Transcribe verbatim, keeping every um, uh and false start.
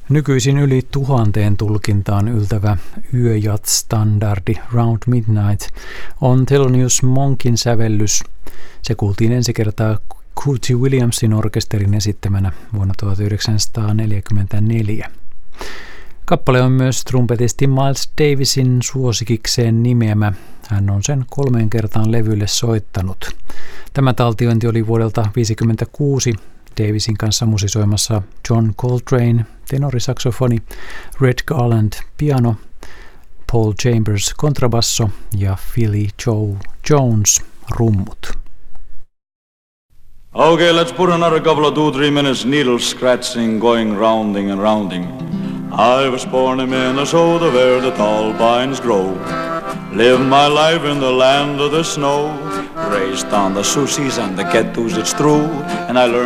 Nykyisin yli tuhanteen tulkintaan yltävä yöjat-standardi Round Midnight on Thelonious Monkin sävellys. Se kuultiin ensi kertaa Cootie Williamsin orkesterin esittämänä vuonna tuhatyhdeksänsataaneljäkymmentäneljä. Kappale on myös trumpetisti Miles Davisin suosikikseen nimeämä. Hän on sen kolmeen kertaan levylle soittanut. Tämä taltiointi oli vuodelta tuhatyhdeksänsataaviisikymmentäkuusi Davisin kanssa musisoimassa John Coltrane tenorisaksofoni, Red Garland piano, Paul Chambers kontrabasso ja Philly Joe Jones rummut. Okay, let's put another couple of two, three minutes needle scratching, going rounding and rounding. I was born in Minnesota where the tall pines grow. Lived my life in the land of the snow. Raised on the Susies and the Ketus, it's true. And I learned